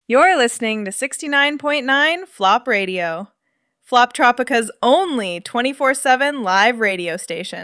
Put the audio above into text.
You're listening to 69.9 Flop Radio, Flop Tropica's only 24/7 live radio station.